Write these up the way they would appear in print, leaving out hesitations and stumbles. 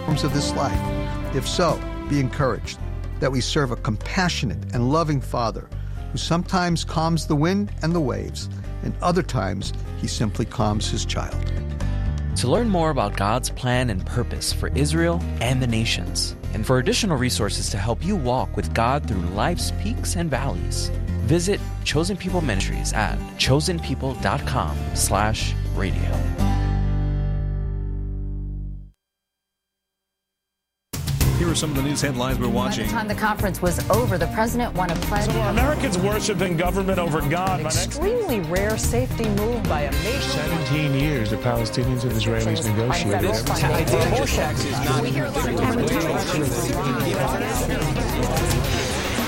storms of this life? If so, be encouraged that we serve a compassionate and loving Father who sometimes calms the wind and the waves, and other times he simply calms his child. To learn more about God's plan and purpose for Israel and the nations, and for additional resources to help you walk with God through life's peaks and valleys, visit Chosen People Ministries at chosenpeople.com/radio. Here are some of the news headlines we're watching. By the time the conference was over, the president won a pledge. So are Americans worshiping government over God? Extremely rare safety move by a major... 17 years the Palestinians and Israelis negotiated. We hear a lot of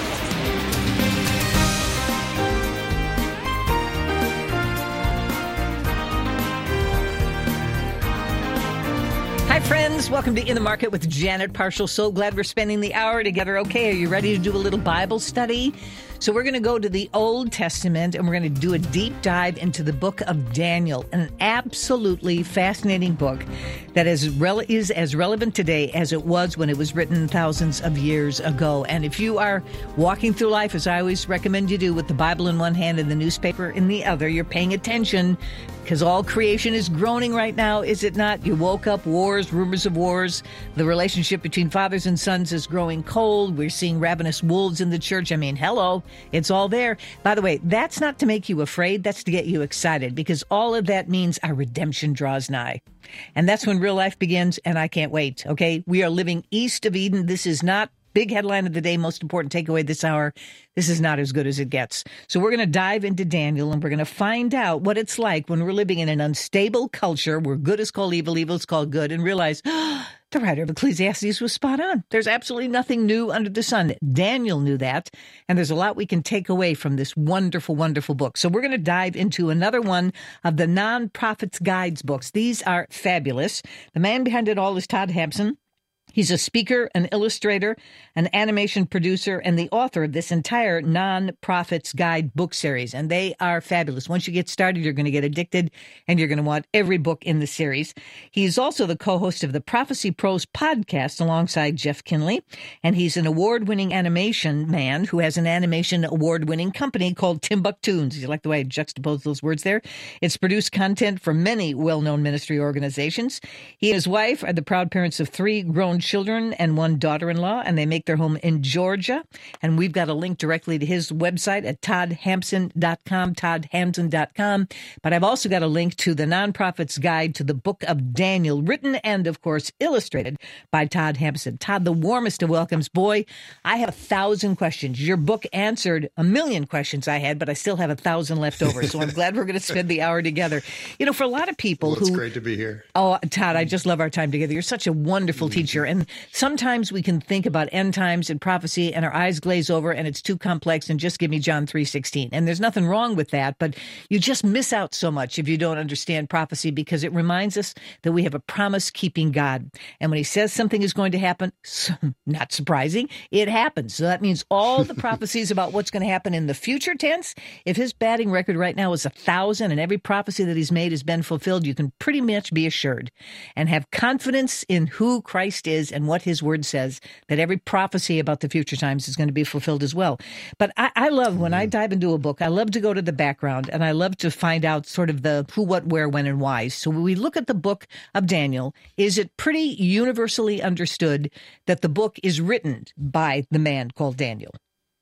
Hi, friends. Welcome to In the Market with Janet Parshall. So glad we're spending the hour together. Okay, are you ready to do a little Bible study? So we're going to go to the Old Testament, and we're going to do a deep dive into the book of Daniel, an absolutely fascinating book that is as relevant today as it was when it was written thousands of years ago. And if you are walking through life, as I always recommend you do, with the Bible in one hand and the newspaper in the other, you're paying attention, because all creation is groaning right now, is it not? You woke up, wars, rumors of wars. The relationship between fathers and sons is growing cold. We're seeing ravenous wolves in the church. I mean, hello, it's all there. By the way, that's not to make you afraid. That's to get you excited, because all of that means our redemption draws nigh. And that's when real life begins, and I can't wait, okay? We are living east of Eden. This is not big headline of the day, most important takeaway this hour. This is not as good as it gets. So we're going to dive into Daniel, and we're going to find out what it's like when we're living in an unstable culture where good is called evil, evil is called good, and realize the writer of Ecclesiastes was spot on. There's absolutely nothing new under the sun. Daniel knew that, and there's a lot we can take away from this wonderful, wonderful book. So we're going to dive into another one of the Non-Prophets Guides books. These are fabulous. The man behind it all is Todd Hampson. He's a speaker, an illustrator, an animation producer, and the author of this entire Non-Prophets Guide book series. And they are fabulous. Once you get started, you're going to get addicted, and you're going to want every book in the series. He's also the co-host of the Prophecy Pros podcast alongside Jeff Kinley. And he's an award-winning animation man who has an animation award-winning company called Timbuktunes. You like the way I juxtapose those words there? It's produced content for many well-known ministry organizations. He and his wife are the proud parents of 3 grown children and 1 daughter-in-law, and they make their home in Georgia. And we've got a link directly to his website at toddhampson.com, toddhampson.com. But I've also got a link to the Non-Prophets Guide to the Book of Daniel, written and, of course, illustrated by Todd Hampson. Todd, the warmest of welcomes. Boy, I have 1,000 questions. Your book answered 1,000,000 questions I had, but I still have 1,000 left over. So I'm glad we're going to spend the hour together. You know, for a lot of people it's great to be here. Oh, Todd, I just love our time together. You're such a wonderful teacher. And sometimes we can think about end times and prophecy and our eyes glaze over and it's too complex and just give me John 3:16. And there's nothing wrong with that, but you just miss out so much if you don't understand prophecy, because it reminds us that we have a promise-keeping God. And when he says something is going to happen, not surprising, it happens. So that means all the prophecies about what's going to happen in the future tense, if his batting record right now is 1,000 and every prophecy that he's made has been fulfilled, you can pretty much be assured and have confidence in who Christ is and what his word says, that every prophecy about the future times is going to be fulfilled as well. But I love, when I dive into a book, I love to go to the background, and I love to find out sort of the who, what, where, when, and why. So when we look at the book of Daniel, is it pretty universally understood that the book is written by the man called Daniel?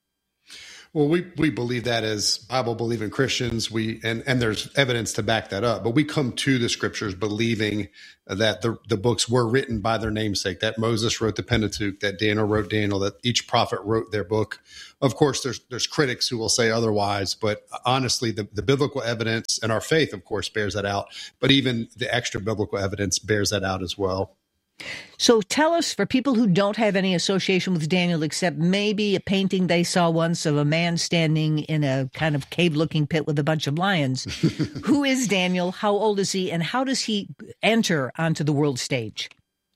Well, we believe that as Bible-believing Christians, and there's evidence to back that up. But we come to the scriptures believing that the books were written by their namesake, that Moses wrote the Pentateuch, that Daniel wrote Daniel, that each prophet wrote their book. Of course, there's critics who will say otherwise, but honestly, the biblical evidence and our faith, of course, bears that out. But even the extra biblical evidence bears that out as well. So tell us, for people who don't have any association with Daniel, except maybe a painting they saw once of a man standing in a kind of cave-looking pit with a bunch of lions, who is Daniel, how old is he, and how does he enter onto the world stage?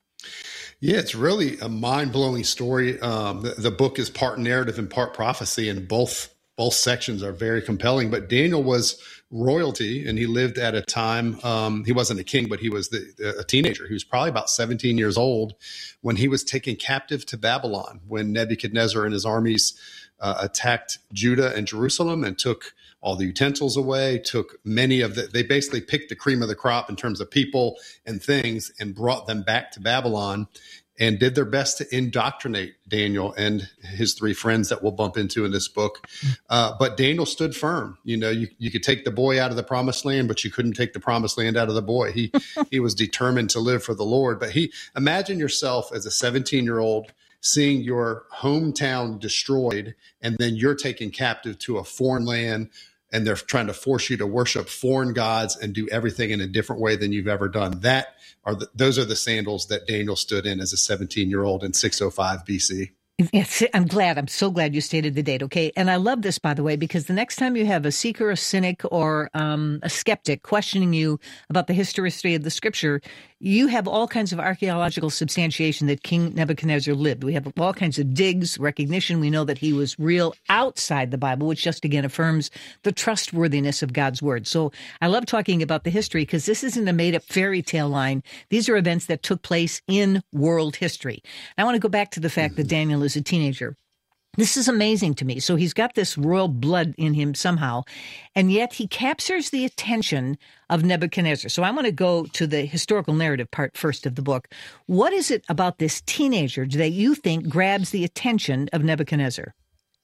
Yeah, it's really a mind-blowing story. The book is part narrative and part prophecy, and both sections are very compelling. But Daniel was royalty, and he lived at a time, he wasn't a king, but he was a teenager. He was probably about 17 years old when he was taken captive to Babylon, when Nebuchadnezzar and his armies attacked Judah and Jerusalem and took all the utensils away, took they basically picked the cream of the crop in terms of people and things and brought them back to Babylon and did their best to indoctrinate Daniel and his three friends that we'll bump into in this book. But Daniel stood firm. You could take the boy out of the promised land, but you couldn't take the promised land out of the boy. He was determined to live for the Lord. But imagine yourself as a 17-year-old seeing your hometown destroyed, and then you're taken captive to a foreign land, and they're trying to force you to worship foreign gods and do everything in a different way than you've ever done. Those are the sandals that Daniel stood in as a 17-year-old in 605 BC. Yes, I'm so glad you stated the date, okay? And I love this, by the way, because the next time you have a seeker, a cynic, or a skeptic questioning you about the history of the scripture, you have all kinds of archaeological substantiation that King Nebuchadnezzar lived. We have all kinds of digs, recognition. We know that he was real outside the Bible, which just again affirms the trustworthiness of God's word. So I love talking about the history because this isn't a made-up fairy tale line. These are events that took place in world history. And I want to go back to the fact that Daniel is a teenager. This is amazing to me. So he's got this royal blood in him somehow, and yet he captures the attention of Nebuchadnezzar. So I want to go to the historical narrative part first of the book. What is it about this teenager that you think grabs the attention of Nebuchadnezzar?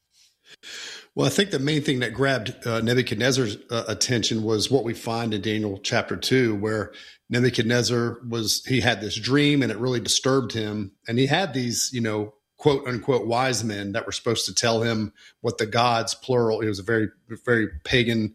Well, I think the main thing that grabbed Nebuchadnezzar's attention was what we find in Daniel chapter 2, where Nebuchadnezzar he had this dream and it really disturbed him. And he had these, quote unquote wise men that were supposed to tell him what the gods, plural, it was a very, very pagan,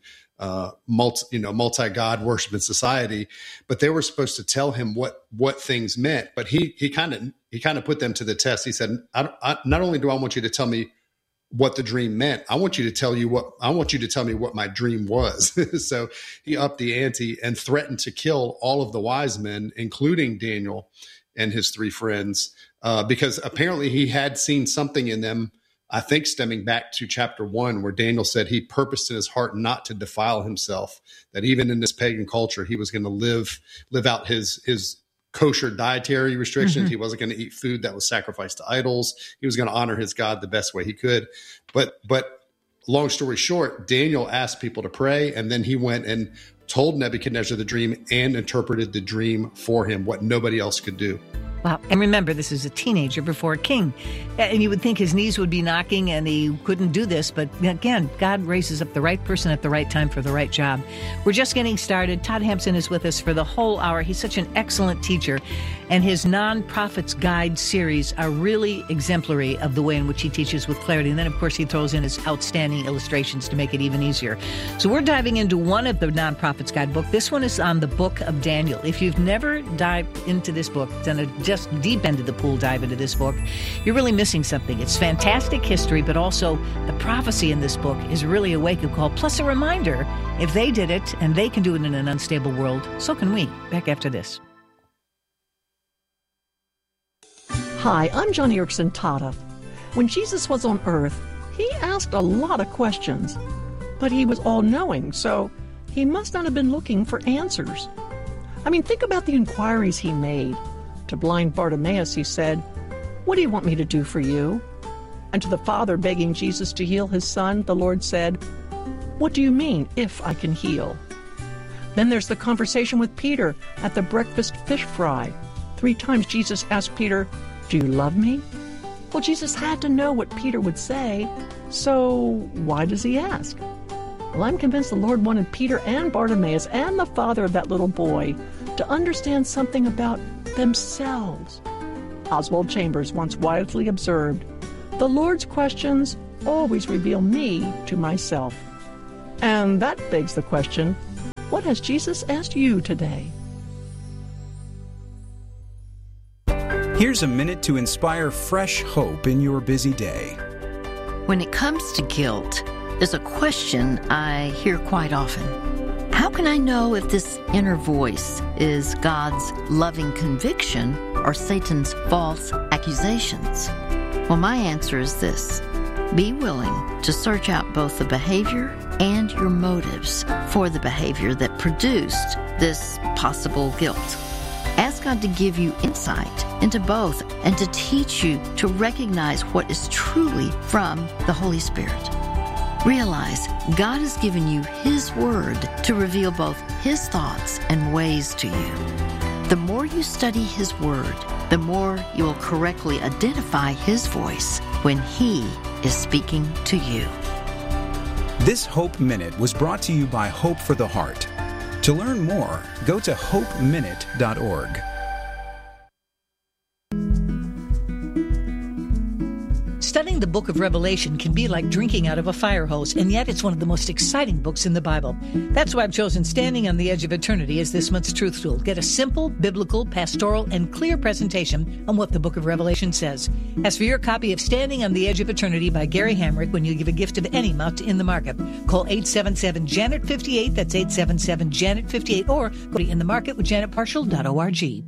multi-god worshiping society, but they were supposed to tell him what things meant. But he kind of put them to the test. He said, not only do I want you to tell me what the dream meant, I want you to tell me what my dream was. So he upped the ante and threatened to kill all of the wise men, including Daniel and his three friends, because apparently he had seen something in them, I think stemming back to chapter 1, where Daniel said he purposed in his heart not to defile himself, that even in this pagan culture, he was going to live out his kosher dietary restrictions. Mm-hmm. He wasn't going to eat food that was sacrificed to idols. He was going to honor his God the best way he could. But long story short, Daniel asked people to pray, and then he went and told Nebuchadnezzar the dream and interpreted the dream for him, what nobody else could do. Wow. And remember, this is a teenager before a king. And you would think his knees would be knocking and he couldn't do this. But again, God raises up the right person at the right time for the right job. We're just getting started. Todd Hampson is with us for the whole hour. He's such an excellent teacher. And his Non-Prophet's Guide series are really exemplary of the way in which he teaches with clarity. And then, of course, he throws in his outstanding illustrations to make it even easier. So we're diving into one of the Non-Prophet's Guide book. This one is on the book of Daniel. If you've never dived into this book, done a just deep end of the pool dive into this book, you're really missing something. It's fantastic history, but also the prophecy in this book is really a wake-up call, plus a reminder, if they did it and they can do it in an unstable world, so can we. Back after this. Hi, I'm Joni Eareckson Tada. When Jesus was on earth, he asked a lot of questions, but he was all-knowing, so he must not have been looking for answers. I mean, think about the inquiries he made. To blind Bartimaeus, he said, "What do you want me to do for you?" And to the father begging Jesus to heal his son, the Lord said, "What do you mean, if I can heal?" Then there's the conversation with Peter at the breakfast fish fry. 3 times Jesus asked Peter, "Do you love me?" Well, Jesus had to know what Peter would say, so why does he ask? Well, I'm convinced the Lord wanted Peter and Bartimaeus and the father of that little boy to understand something about themselves. Oswald Chambers once wisely observed, "The Lord's questions always reveal me to myself." And that begs the question, what has Jesus asked you today? Here's a minute to inspire fresh hope in your busy day. When it comes to guilt, there's a question I hear quite often. How can I know if this inner voice is God's loving conviction or Satan's false accusations? Well, my answer is this. Be willing to search out both the behavior and your motives for the behavior that produced this possible guilt. Ask God to give you insight into both and to teach you to recognize what is truly from the Holy Spirit. Realize God has given you His Word to reveal both His thoughts and ways to you. The more you study His Word, the more you will correctly identify His voice when He is speaking to you. This Hope Minute was brought to you by Hope for the Heart. To learn more, go to hopeminute.org. Studying the book of Revelation can be like drinking out of a fire hose, and yet it's one of the most exciting books in the Bible. That's why I've chosen Standing on the Edge of Eternity as this month's truth tool. Get a simple, biblical, pastoral, and clear presentation on what the book of Revelation says. As for your copy of Standing on the Edge of Eternity by Gary Hamrick, when you give a gift of any amount to In the Market, call 877-JANET-58, that's 877-JANET-58, or go to inthemarketwithjanetparshall.org.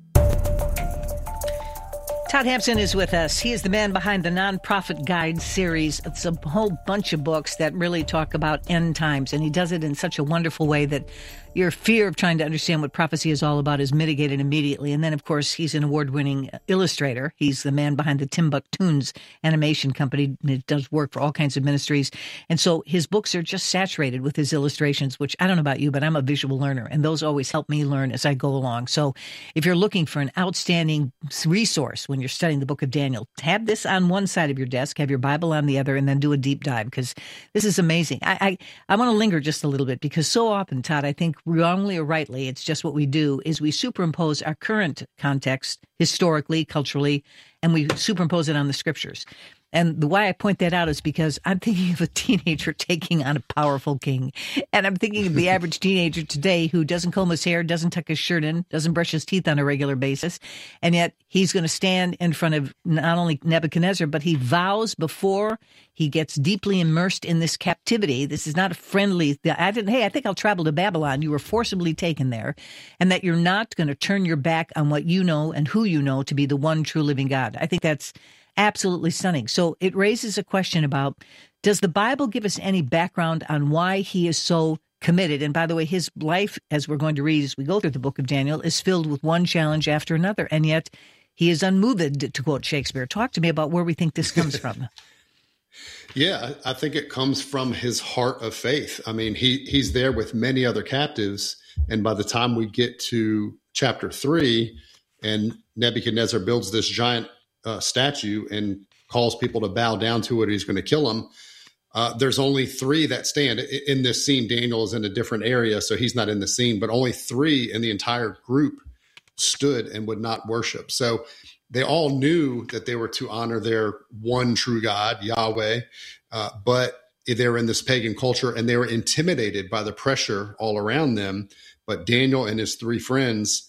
Todd Hampson is with us. He is the man behind the Nonprofit Guide series. It's a whole bunch of books that really talk about end times, and he does it in such a wonderful way that your fear of trying to understand what prophecy is all about is mitigated immediately. And then, of course, he's an award-winning illustrator. He's the man behind the Timbuktunes animation company. It does work for all kinds of ministries. And so his books are just saturated with his illustrations, which I don't know about you, but I'm a visual learner, and those always help me learn as I go along. So if you're looking for an outstanding resource when you're studying the book of Daniel, have this on one side of your desk, have your Bible on the other, and then do a deep dive, because this is amazing. I want to linger just a little bit, because so often, Todd, I think wrongly or rightly, it's just what we do, is we superimpose our current context historically, culturally, and we superimpose it on the scriptures. And the why I point that out is because I'm thinking of a teenager taking on a powerful king. And I'm thinking of the average teenager today who doesn't comb his hair, doesn't tuck his shirt in, doesn't brush his teeth on a regular basis. And yet he's going to stand in front of not only Nebuchadnezzar, but he vows before he gets deeply immersed in this captivity. This is not a friendly, I think I'll travel to Babylon. You were forcibly taken there. And that you're not going to turn your back on what you know and who you know to be the one true living God. I think that's absolutely stunning. So it raises a question about, does the Bible give us any background on why he is so committed? And by the way, his life, as we're going to read as we go through the book of Daniel, is filled with one challenge after another. And yet he is unmoved, to quote Shakespeare. Talk to me about where we think this comes from. Yeah, I think it comes from his heart of faith. I mean, he's there with many other captives. And by the time we get to chapter 3, and Nebuchadnezzar builds this giant statue and calls people to bow down to it, he's going to kill them. There's only 3 that stand in this scene. Daniel is in a different area, so he's not in the scene, but only 3 in the entire group stood and would not worship. So they all knew that they were to honor their one true God, Yahweh, but they were in this pagan culture and they were intimidated by the pressure all around them. But Daniel and his 3 friends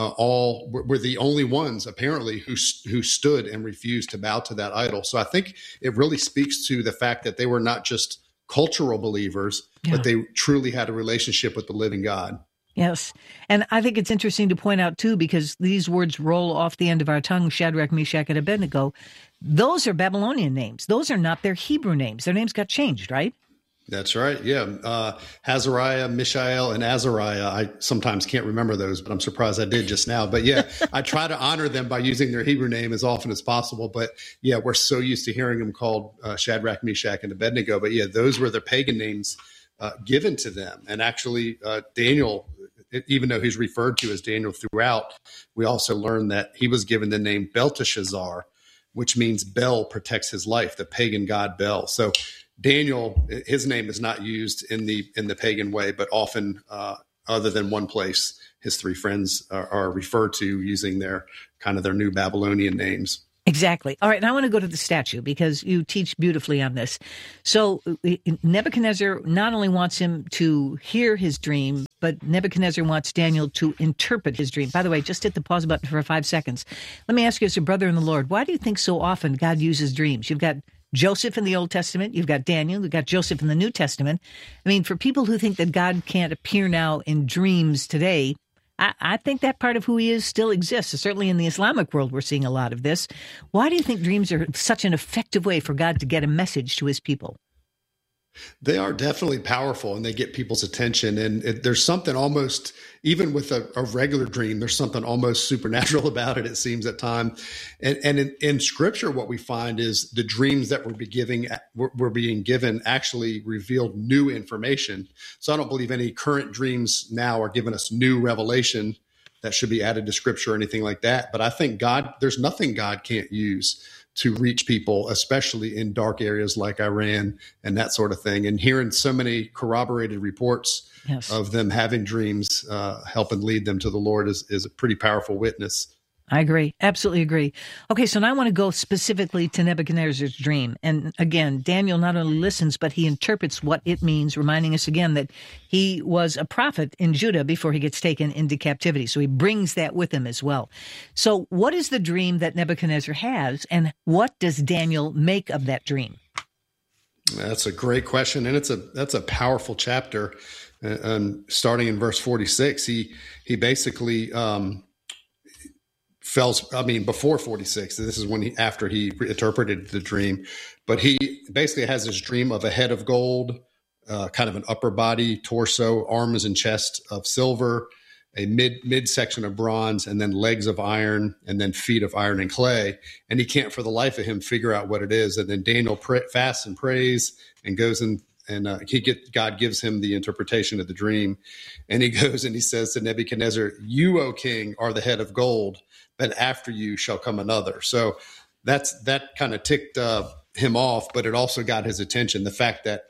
all were the only ones, apparently, who stood and refused to bow to that idol. So I think it really speaks to the fact that they were not just cultural believers, but they truly had a relationship with the living God. Yes. And I think it's interesting to point out, too, because these words roll off the end of our tongue, Shadrach, Meshach, and Abednego. Those are Babylonian names. Those are not their Hebrew names. Their names got changed, right? That's right. Yeah. Azariah, Mishael, and Azariah. I sometimes can't remember those, but I'm surprised I did just now. But yeah, I try to honor them by using their Hebrew name as often as possible. But yeah, we're so used to hearing them called Shadrach, Meshach, and Abednego. But yeah, those were the pagan names given to them. And actually, Daniel, even though he's referred to as Daniel throughout, we also learn that he was given the name Belteshazzar, which means Bel protects his life, the pagan god Bel. So Daniel, his name is not used in the pagan way, but often, other than one place, his 3 friends are referred to using their new Babylonian names. Exactly. All right. And I want to go to the statue because you teach beautifully on this. So Nebuchadnezzar not only wants him to hear his dream, but Nebuchadnezzar wants Daniel to interpret his dream. By the way, just hit the pause button for 5 seconds. Let me ask you as a brother in the Lord, why do you think so often God uses dreams? You've got Joseph in the Old Testament, you've got Daniel, you've got Joseph in the New Testament. I mean, for people who think that God can't appear now in dreams today, I think that part of who he is still exists. Certainly in the Islamic world, we're seeing a lot of this. Why do you think dreams are such an effective way for God to get a message to his people? They are definitely powerful, and they get people's attention. And there's something almost, even with a regular dream, there's something almost supernatural about it, it seems at times. And in Scripture, what we find is the dreams that we're being given actually revealed new information. So I don't believe any current dreams now are giving us new revelation that should be added to Scripture or anything like that. But I think there's nothing God can't use to reach people, especially in dark areas like Iran and that sort of thing. And hearing so many corroborated reports of them having dreams, helping lead them to the Lord is a pretty powerful witness. I agree. Absolutely agree. Okay, so now I want to go specifically to Nebuchadnezzar's dream. And again, Daniel not only listens, but he interprets what it means, reminding us again that he was a prophet in Judah before he gets taken into captivity. So he brings that with him as well. So what is the dream that Nebuchadnezzar has, and what does Daniel make of that dream? That's a great question, and that's a powerful chapter. Starting in verse 46, he basically before 46, this is after he interpreted the dream, but he basically has this dream of a head of gold, kind of an upper body, torso, arms and chest of silver, a midsection of bronze, and then legs of iron, and then feet of iron and clay. And he can't for the life of him figure out what it is. And then Daniel fasts and prays and goes and God gives him the interpretation of the dream. And he goes and he says to Nebuchadnezzar, "You, O king, are the head of gold, but after you shall come another." So that kind of ticked him off, but it also got his attention. The fact that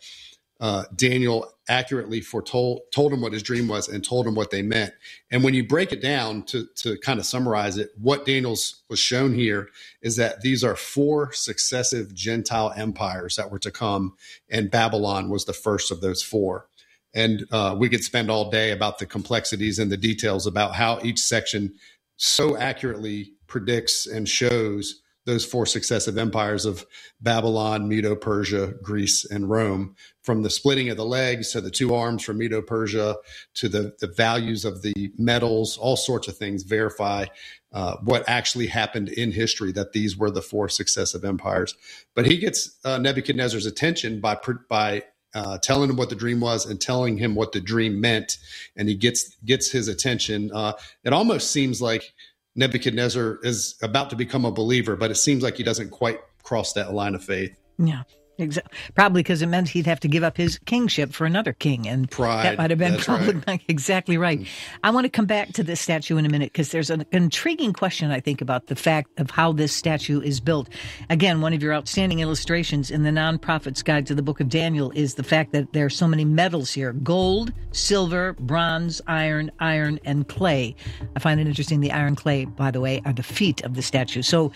Daniel accurately told him what his dream was and told him what they meant. And when you break it down to kind of summarize it, what Daniel's was shown here is that these are 4 successive Gentile empires that were to come, and Babylon was the first of those 4. And we could spend all day about the complexities and the details about how each section so accurately predicts and shows those 4 successive empires of Babylon, Medo-Persia, Greece, and Rome, from the splitting of the legs to the 2 arms from Medo-Persia to the values of the metals, all sorts of things verify what actually happened in history, that these were the 4 successive empires. But he gets Nebuchadnezzar's attention by telling him what the dream was and telling him what the dream meant, and he gets his attention. It almost seems like Nebuchadnezzar is about to become a believer, but it seems like he doesn't quite cross that line of faith. Yeah, exactly. Probably because it meant he'd have to give up his kingship for another king, and pride. That might have been probably right. Exactly right. I want to come back to this statue in a minute, because there's an intriguing question, I think, about the fact of how this statue is built. Again, one of your outstanding illustrations in the Non-Prophet's Guide to the Book of Daniel is the fact that there are so many metals here: gold, silver, bronze, iron, and clay. I find it interesting. The iron clay, by the way, are the feet of the statue. So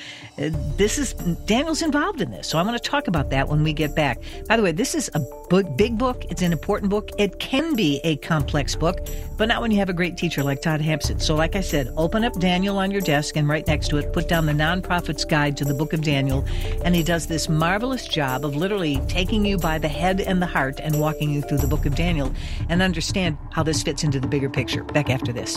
Daniel's involved in this. So I want to talk about that when we get back. By the way, this is a big book. It's an important book. It can be a complex book, but not when you have a great teacher like Todd Hampson. So like I said, open up Daniel on your desk, and right next to it, put down the Non-Prophet's Guide to the Book of Daniel. And he does this marvelous job of literally taking you by the head and the heart and walking you through the Book of Daniel, and understand how this fits into the bigger picture. Back after this.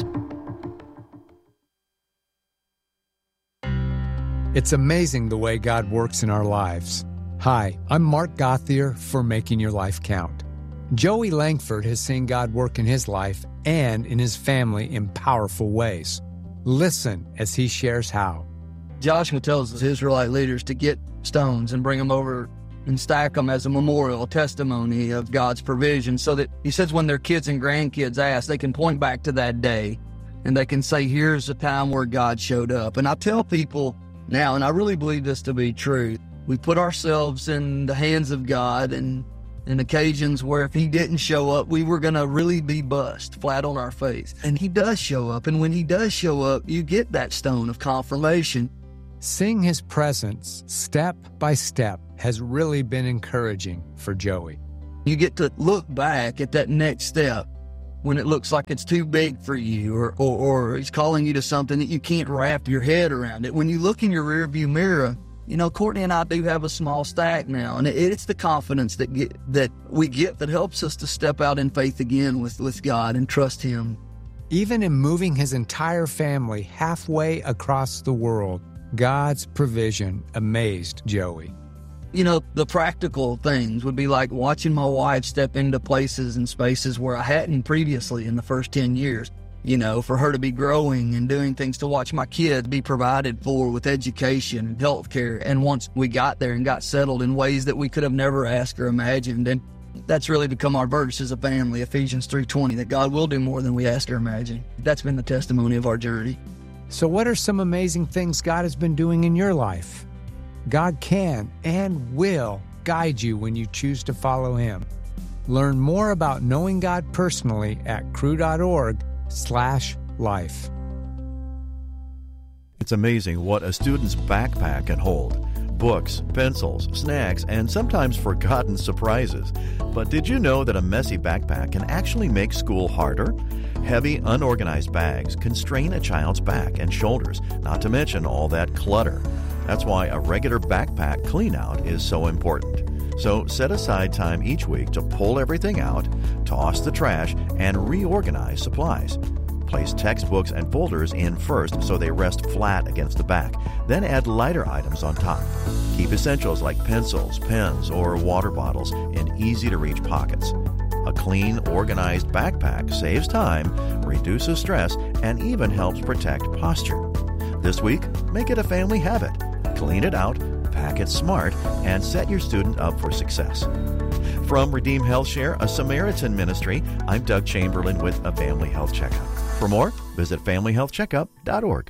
It's amazing the way God works in our lives. Hi, I'm Mark Gauthier for Making Your Life Count. Joey Langford has seen God work in his life and in his family in powerful ways. Listen as he shares how. Joshua tells his Israelite leaders to get stones and bring them over and stack them as a memorial, a testimony of God's provision, so that, he says, when their kids and grandkids ask, they can point back to that day and they can say, here's a time where God showed up. And I tell people now, and I really believe this to be true, we put ourselves in the hands of God, and in occasions where if he didn't show up, we were going to really be bust flat on our face. And he does show up. And when he does show up, you get that stone of confirmation. Seeing his presence step by step has really been encouraging for Joey. You get to look back at that next step when it looks like it's too big for you, or he's calling you to something that you can't wrap your head around it. When you look in your rearview mirror, you know, Courtney and I do have a small stack now, and it's the confidence that we get that helps us to step out in faith again with God and trust him. Even in moving his entire family halfway across the world, God's provision amazed Joey. The practical things would be like watching my wife step into places and spaces where I hadn't previously in the first 10 years. For her to be growing and doing things, to watch my kids be provided for with education and health care. And once we got there and got settled in ways that we could have never asked or imagined. And that's really become our verse as a family, Ephesians 3:20, that God will do more than we ask or imagine. That's been the testimony of our journey. So what are some amazing things God has been doing in your life? God can and will guide you when you choose to follow Him. Learn more about knowing God personally at cru.org/life. It's amazing what a student's backpack can hold. Books, pencils, snacks, and sometimes forgotten surprises. But did you know that a messy backpack can actually make school harder? Heavy, unorganized bags can strain a child's back and shoulders, not to mention all that clutter. That's why a regular backpack clean-out is so important. So set aside time each week to pull everything out, toss the trash, and reorganize supplies. Place textbooks and folders in first so they rest flat against the back. Then add lighter items on top. Keep essentials like pencils, pens, or water bottles in easy-to-reach pockets. A clean, organized backpack saves time, reduces stress, and even helps protect posture. This week, make it a family habit. Clean it out, pack it smart, and set your student up for success. From Redeem Health Share, a Samaritan ministry, I'm Doug Chamberlain with a Family Health Checkup. For more, visit familyhealthcheckup.org.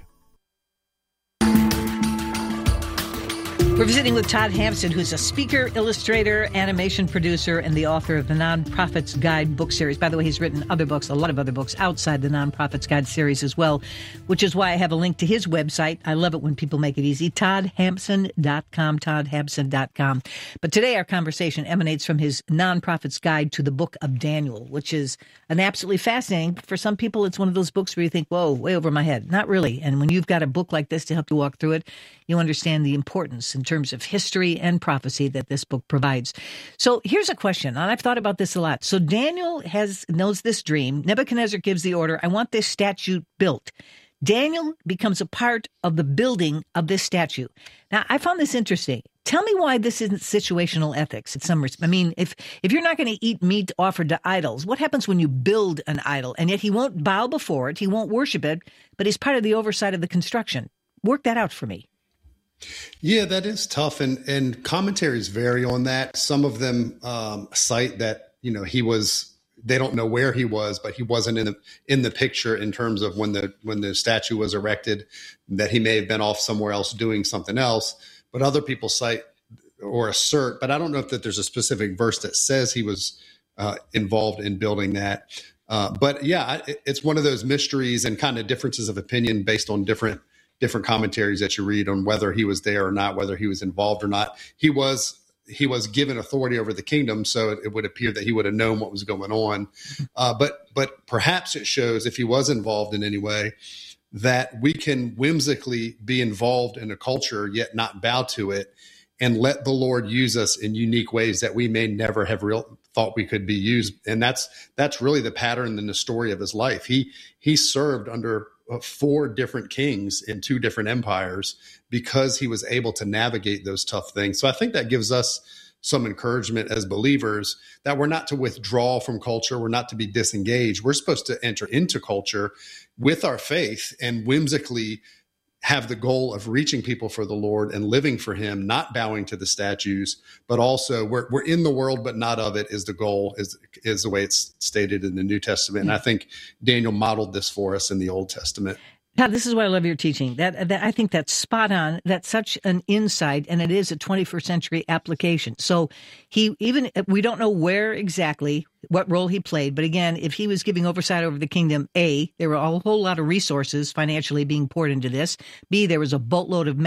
We're visiting with Todd Hampson, who's a speaker, illustrator, animation producer, and the author of the Nonprofits Guide book series. By the way, he's written other books, a lot of other books outside the Nonprofits Guide series as well, which is why I have a link to his website. I love it when people make it easy. ToddHampson.com, ToddHampson.com. But today our conversation emanates from his Nonprofits Guide to the Book of Daniel, which is an absolutely fascinating. For some people, it's one of those books where you think, whoa, way over my head. Not really. And when you've got a book like this to help you walk through it, you understand the importance in terms of history and prophecy that this book provides. So here's a question, and I've thought about this a lot. So Daniel knows this dream. Nebuchadnezzar gives the order, I want this statue built. Daniel becomes a part of the building of this statue. Now, I found this interesting. Tell me why this isn't situational ethics. I mean, if you're not going to eat meat offered to idols, what happens when you build an idol? And yet he won't bow before it, he won't worship it, but he's part of the oversight of the construction. Work that out for me. Yeah, that is tough. And commentaries vary on that. Some of them cite that, they don't know where he was, but he wasn't in the picture in terms of when the statue was erected, that he may have been off somewhere else doing something else. But other people cite or assert, but I don't know if that there's a specific verse that says he was involved in building that. But yeah, it's one of those mysteries and kind of differences of opinion based on different commentaries that you read on whether he was there or not, whether he was involved or not. He was given authority over the kingdom, so it would appear that he would have known what was going on. But perhaps it shows, if he was involved in any way, that we can whimsically be involved in a culture yet not bow to it, and let the Lord use us in unique ways that we may never have thought we could be used. And that's really the pattern in the story of his life. He served under 4 different kings in 2 different empires because he was able to navigate those tough things. So I think that gives us some encouragement as believers that we're not to withdraw from culture. We're not to be disengaged. We're supposed to enter into culture with our faith and whimsically have the goal of reaching people for the Lord and living for him, not bowing to the statues, but also we're in the world, but not of it is the goal, is the way it's stated in the New Testament. And I think Daniel modeled this for us in the Old Testament. Todd, this is why I love your teaching. That I think that's spot on. That's such an insight, and it is a 21st century application. So we don't know where exactly, what role he played, but again, if he was giving oversight over the kingdom, A, there were a whole lot of resources financially being poured into this. B, there was a boatload of